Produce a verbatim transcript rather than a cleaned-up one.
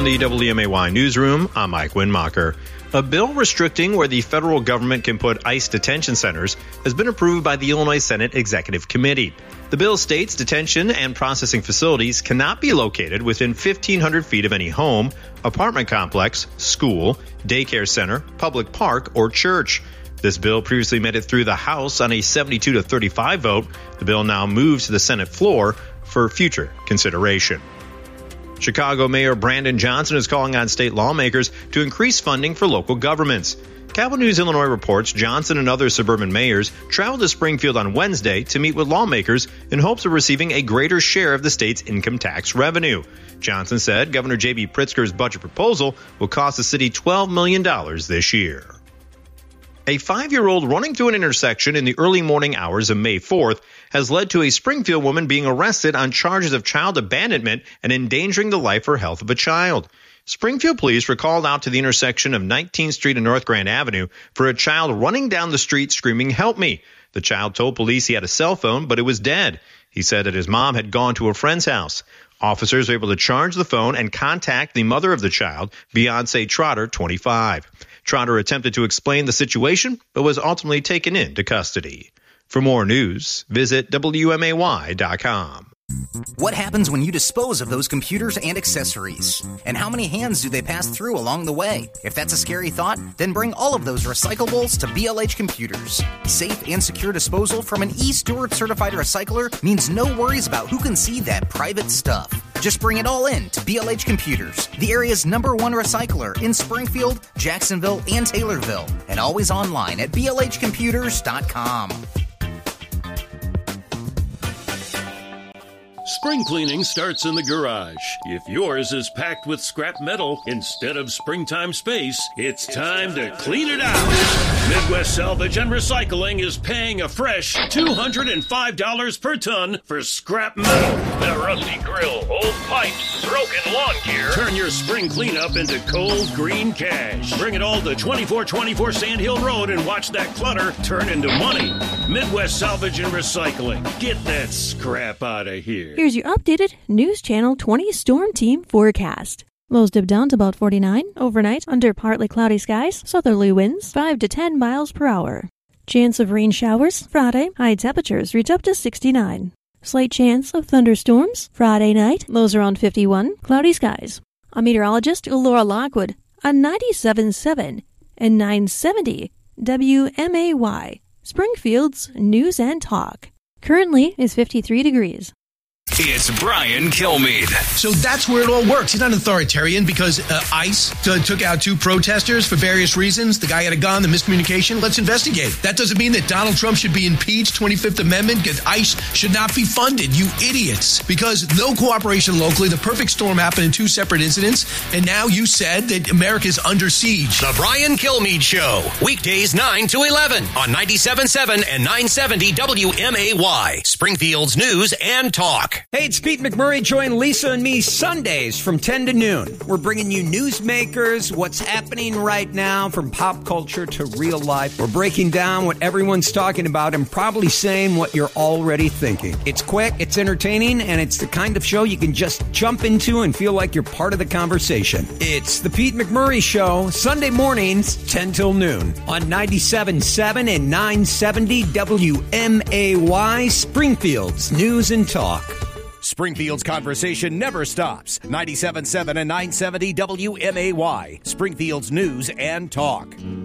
From the W M A Y Newsroom, I'm Mike Winmacher. A bill restricting where the federal government can put ICE detention centers has been approved by the Illinois Senate Executive Committee. The bill states detention and processing facilities cannot be located within fifteen hundred feet of any home, apartment complex, school, daycare center, public park, or church. This bill previously made it through the House on a seventy-two to thirty-five vote. The bill now moves to the Senate floor for future consideration. Chicago Mayor Brandon Johnson is calling on state lawmakers to increase funding for local governments. Capital News Illinois reports Johnson and other suburban mayors traveled to Springfield on Wednesday to meet with lawmakers in hopes of receiving a greater share of the state's income tax revenue. Johnson said Governor J B Pritzker's budget proposal will cost the city twelve million dollars this year. A five-year-old running through an intersection in the early morning hours of May fourth has led to a Springfield woman being arrested on charges of child abandonment and endangering the life or health of a child. Springfield police were called out to the intersection of nineteenth Street and North Grand Avenue for a child running down the street screaming, "Help me." The child told police he had a cell phone, but it was dead. He said that his mom had gone to a friend's house. Officers were able to charge the phone and contact the mother of the child, Beyonce Trotter, twenty-five. Trotter attempted to explain the situation, but was ultimately taken into custody. For more news, visit W M A Y dot com. What happens when you dispose of those computers and accessories? And how many hands do they pass through along the way? If that's a scary thought, then bring all of those recyclables to B L H Computers. Safe and secure disposal from an eSteward certified recycler means no worries about who can see that private stuff. Just bring it all in to B L H Computers, the area's number one recycler in Springfield, Jacksonville, and Taylorville, and always online at B L H computers dot com. Spring cleaning starts in the garage. If yours is packed with scrap metal instead of springtime space, it's time to clean it out. Midwest Salvage and Recycling is paying a fresh two hundred five dollars per ton for scrap metal. That rusty grill, old pipes, broken lawn gear. Turn your spring cleanup into cold green cash. Bring it all to twenty-four twenty-four Sand Hill Road and watch that clutter turn into money. Midwest Salvage and Recycling. Get that scrap out of here. Here's your updated News Channel twenty Storm Team forecast. Lows dip down to about forty-nine. Overnight, under partly cloudy skies, southerly winds five to ten miles per hour. Chance of rain showers Friday. High temperatures reach up to sixty-nine. Slight chance of thunderstorms Friday night. Lows around fifty-one. Cloudy skies. I'm meteorologist Laura Lockwood on ninety-seven point seven and nine seventy W M A Y, Springfield's News and Talk. Currently is fifty-three degrees. It's Brian Kilmeade. So that's where it all works. He's not authoritarian because uh, ICE t- took out two protesters for various reasons. The guy had a gun, the miscommunication. Let's investigate. That doesn't mean that Donald Trump should be impeached, twenty-fifth Amendment. ICE should not be funded, you idiots. Because no cooperation locally. The perfect storm happened in two separate incidents. And now you said that America's under siege. The Brian Kilmeade Show. Weekdays nine to eleven on ninety-seven point seven and nine seventy W M A Y. Springfield's News and Talk. Hey, it's Pete McMurray. Join Lisa and me Sundays from ten to noon. We're bringing you newsmakers, what's happening right now from pop culture to real life. We're breaking down what everyone's talking about and probably saying what you're already thinking. It's quick, it's entertaining, and it's the kind of show you can just jump into and feel like you're part of the conversation. It's the Pete McMurray Show, Sunday mornings, ten till noon on ninety-seven point seven and nine seventy W M A Y, Springfield's News and Talk. Springfield's conversation never stops. ninety-seven point seven and nine seventy W M A Y, Springfield's News and Talk.